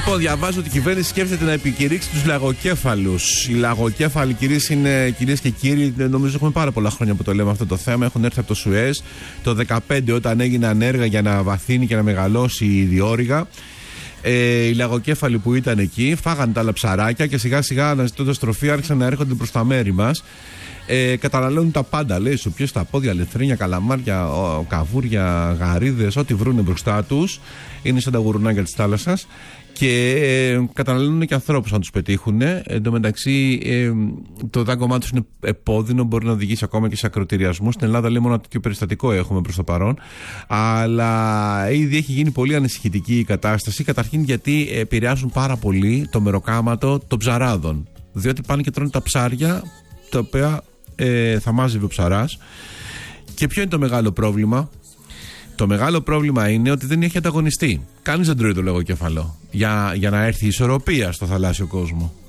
Λοιπόν, διαβάζω ότι η κυβέρνηση σκέφτεται να επικηρύξει τους λαγοκέφαλους. Οι λαγοκέφαλοι, κυρίες και κύριοι, νομίζω έχουμε πάρα πολλά χρόνια που το λέμε αυτό το θέμα. Έχουν έρθει από το Σουέζ το 2015, όταν έγιναν έργα για να βαθύνει και να μεγαλώσει η διόρυγα. Οι λαγοκέφαλοι που ήταν εκεί φάγανε τα άλλα ψαράκια και σιγά σιγά, αναζητώντας τροφή, άρχισαν να έρχονται προς τα μέρη μας. Καταναλώνουν τα πάντα, λέει, σουπιές, τα πόδια, λεφρίνια, καλαμάρια, καβούρια, γαρίδες, ό,τι βρούνε μπροστά τους. Είναι σαν τα γουρουνάκια της θάλασσας. Και καταναλώνουν και ανθρώπους να τους πετύχουν. Εν τω μεταξύ, το δάγκωμά τους είναι επώδυνο, μπορεί να οδηγήσει ακόμα και σε ακροτηριασμού. Στην Ελλάδα, λέει, μόνο τέτοιο περιστατικό έχουμε προς το παρόν. Αλλά ήδη έχει γίνει πολύ ανησυχητική η κατάσταση. Καταρχήν, γιατί επηρεάζουν πάρα πολύ το μεροκάματο των ψαράδων. Διότι πάνε και τρώνε τα ψάρια τα οποία θα μάζευε ο ψαράς. Και ποιο είναι το μεγάλο πρόβλημα? Το μεγάλο πρόβλημα είναι ότι δεν έχει ανταγωνιστεί. Κανείς δεν τρώει το λαγοκέφαλο για να έρθει η ισορροπία στο θαλάσσιο κόσμο.